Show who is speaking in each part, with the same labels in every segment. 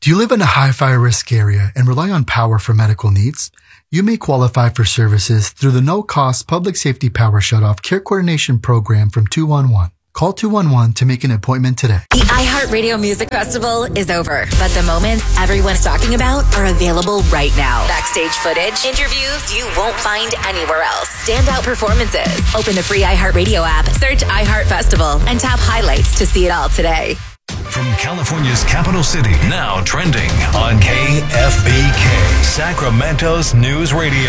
Speaker 1: Do you live in a high fire risk area and rely on power for medical needs? You may qualify for services through the no-cost Public Safety Power Shutoff Care Coordination Program from 211. Call 211 to make an appointment today.
Speaker 2: The iHeartRadio Music Festival is over, but the moments everyone's talking about are available right now. Backstage footage, interviews you won't find anywhere else. Standout performances. Open the free iHeartRadio app, search iHeart Festival, and tap highlights to see it all today.
Speaker 3: From California's capital city, now trending on KFBK, Sacramento's News Radio.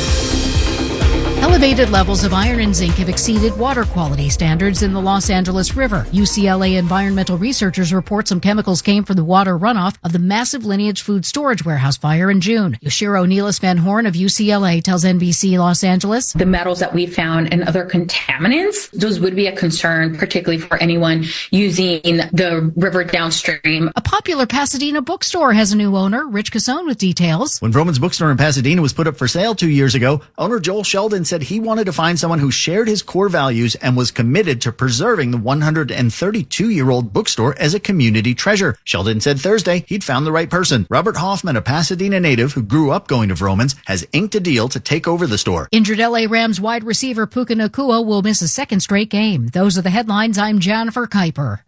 Speaker 4: Elevated levels of iron and zinc have exceeded water quality standards in the Los Angeles River. UCLA environmental researchers report some chemicals came from the water runoff of the massive Lineage food storage warehouse fire in June. Yoshiro Neelis Van Horn of UCLA tells NBC Los Angeles.
Speaker 5: The metals that we found and other contaminants, those would be a concern, particularly for anyone using the river downstream.
Speaker 4: A popular Pasadena bookstore has a new owner. Rich Cassone with details.
Speaker 6: When Vroman's Bookstore in Pasadena was put up for sale 2 years ago, owner Joel Sheldon said he wanted to find someone who shared his core values and was committed to preserving the 132-year-old bookstore as a community treasure. Sheldon said Thursday he'd found the right person. Robert Hoffman, a Pasadena native who grew up going to Vroman's, has inked a deal to take over the store.
Speaker 4: Injured LA Rams wide receiver Puka Nacua will miss a second straight game. Those are the headlines. I'm Jennifer Kuiper.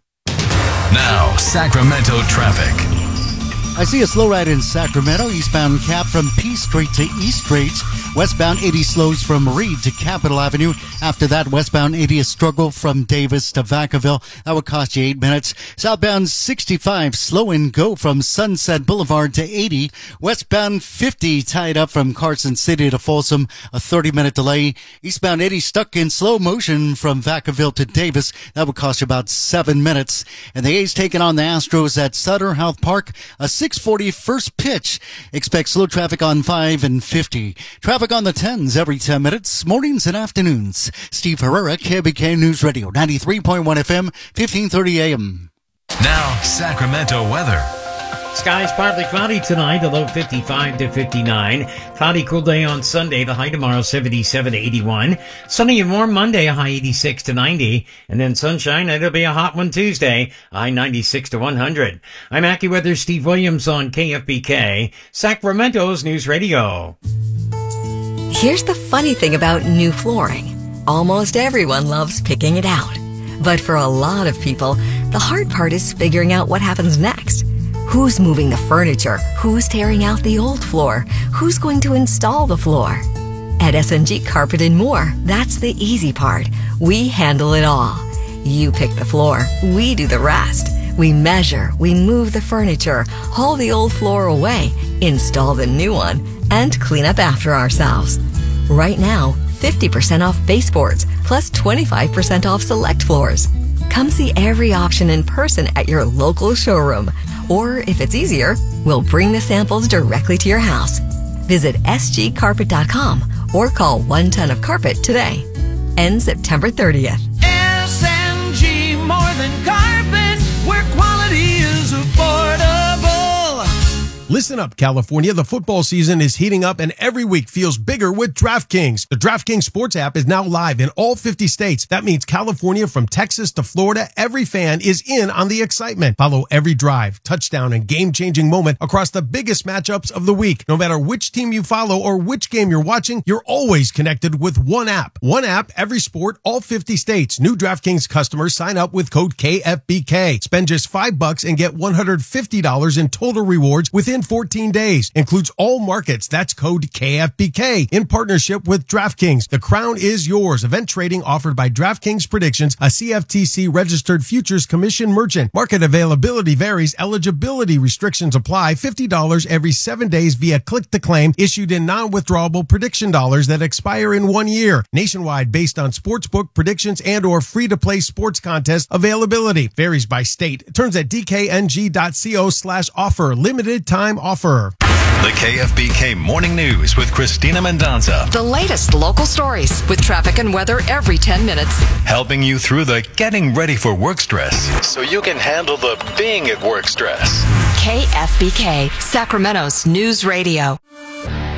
Speaker 3: Now, Sacramento traffic.
Speaker 7: I see a slow ride in Sacramento, eastbound Cap from P Street to East Street. Westbound 80 slows from Reed to Capitol Avenue. After that, westbound 80 a struggle from Davis to Vacaville. That would cost you 8 minutes. Southbound 65 slow and go from Sunset Boulevard to 80. Westbound 50 tied up from Carson City to Folsom. A 30-minute delay. Eastbound 80 stuck in slow motion from Vacaville to Davis. That would cost you about 7 minutes. And the A's taking on the Astros at Sutter Health Park. A 6:40 first pitch. Expect slow traffic on 5 and 50. Traffic on the 10s every 10 minutes, mornings and afternoons. Steve Herrera, KBK News Radio, 93.1 FM, 1530 AM.
Speaker 3: Now, Sacramento weather.
Speaker 8: Skies partly cloudy tonight, the low 55 to 59. Cloudy, cool day on Sunday, the high tomorrow 77 to 81. Sunny and warm Monday, a high 86 to 90. And then sunshine, it'll be a hot one Tuesday, a high 96 to 100. I'm AccuWeather Steve Williams on KFBK, Sacramento's News Radio.
Speaker 2: Here's the funny thing about new flooring. Almost everyone loves picking it out. But for a lot of people, the hard part is figuring out what happens next. Who's moving the furniture? Who's tearing out the old floor? Who's going to install the floor? At SNG Carpet and More, that's the easy part. We handle it all. You pick the floor, we do the rest. We measure, we move the furniture, haul the old floor away, install the new one, and clean up after ourselves. Right now, 50% off baseboards, plus 25% off select floors. Come see every option in person at your local showroom. Or if it's easier, we'll bring the samples directly to your house. Visit sgcarpet.com or call 1 Ton of Carpet today. Ends September 30th.
Speaker 9: SNG, more than carpet, where quality is affordable.
Speaker 10: Listen up, California. The football season is heating up and every week feels bigger with DraftKings. The DraftKings Sports app is now live in all 50 states. That means California, from Texas to Florida, every fan is in on the excitement. Follow every drive, touchdown, and game-changing moment across the biggest matchups of the week. No matter which team you follow or which game you're watching, you're always connected with one app. One app, every sport, all 50 states. New DraftKings customers sign up with code KFBK. Spend just $5 and get $150 in total rewards within 14 days. Includes all markets. That's code KFBK in partnership with DraftKings. The crown is yours. Event trading offered by DraftKings Predictions, a CFTC registered futures commission merchant. Market availability varies. Eligibility restrictions apply. $50 every 7 days via click to claim, issued in non-withdrawable prediction dollars that expire in 1 year. Nationwide, based on sportsbook predictions and or free-to-play sports contest availability. Varies by state. Terms at dkng.co/offer. Limited time offer.
Speaker 3: The KFBK Morning News with Christina Mendonca.
Speaker 11: The latest local stories with traffic and weather every 10 minutes.
Speaker 3: Helping you through the getting ready for work stress so you can handle the being at work stress.
Speaker 11: KFBK, Sacramento's News Radio.